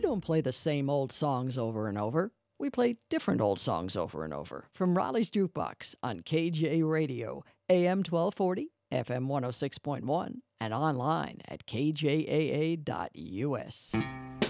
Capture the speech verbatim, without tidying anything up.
don't play the same old songs over and over. We play different old songs over and over from Raleigh's Jukebox on K J Radio, A M twelve forty, F M one oh six point one, and online at k j a a dot u s.